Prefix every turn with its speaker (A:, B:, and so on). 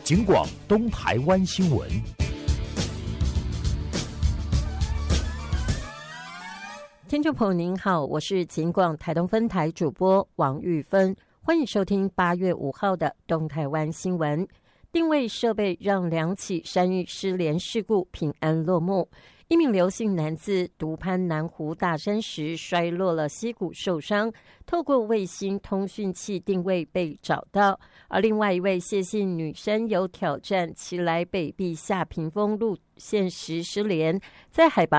A: 警广东台湾新闻。
B: 听众朋友您好，我是警广台东分台主播王玉芬，欢迎收听8月5号的东台湾新闻。定位设备让2起山域失联事故平安落幕。一名刘姓男子独攀南湖大山时摔落了膝骨受伤，透过卫星通讯器定位被找到。而另外一位谢姓女生有挑战奇来北壁下屏风路线时失联，在海拔